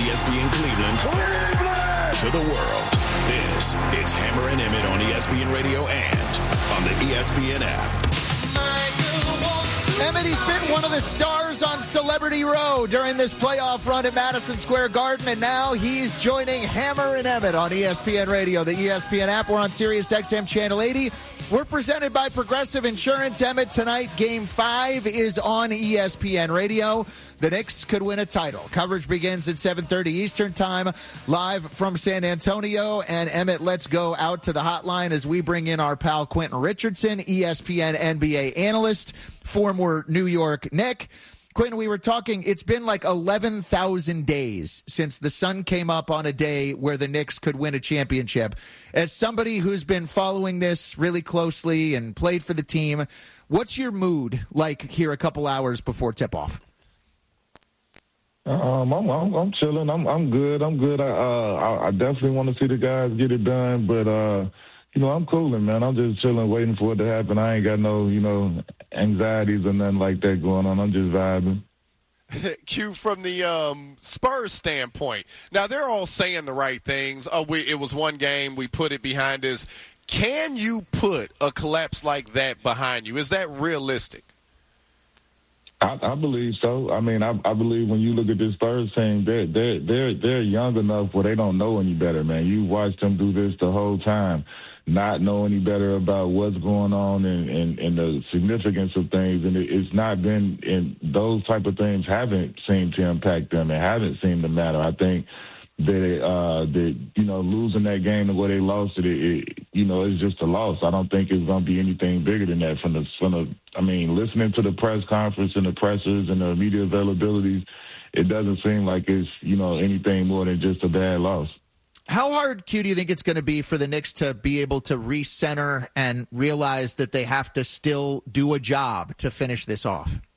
ESPN Cleveland to the world. This is Hammer and Emmett on ESPN Radio and on the ESPN app. Emmett, he's been one of the stars on Celebrity Row during this playoff run at Madison Square Garden, and now he's joining Hammer and Emmett on ESPN Radio, the ESPN app. We're on Sirius XM Channel 80. We're presented by Progressive Insurance. Emmett, tonight, Game 5 is on ESPN Radio. The Knicks could win a title. Coverage begins at 7:30 Eastern Time, live from San Antonio. And Emmett, let's go out to the hotline as we bring in our pal Quentin Richardson, ESPN NBA analyst, former New York Knick. Quentin, we were talking, it's been like 11,000 days since the sun came up on a day where the Knicks could win a championship. As somebody who's been following this really closely and played for the team, what's your mood like here a couple hours before tip-off? I'm chilling. I'm good. I definitely want to see the guys get it done, but I'm cooling, man. I'm just chilling, waiting for it to happen. I ain't got no, anxieties or nothing like that going on. I'm just vibing. Q, from the Spurs standpoint, now they're all saying the right things. It was one game. We put it behind us. Can you put a collapse like that behind you? Is that realistic? I believe so. I mean, I believe when you look at this Spurs team, they're young enough where they don't know any better, man. You watched them do this the whole time, not know any better about what's going on and the significance of things. And it's not been, and those type of things haven't seemed to impact them and haven't seemed to matter. I think that losing that game the way they lost it's just a loss. I don't think it's going to be anything bigger than that. Listening to the press conference and the pressers and the media availabilities, it doesn't seem like it's, anything more than just a bad loss. How hard, Q, do you think it's going to be for the Knicks to be able to recenter and realize that they have to still do a job to finish this off?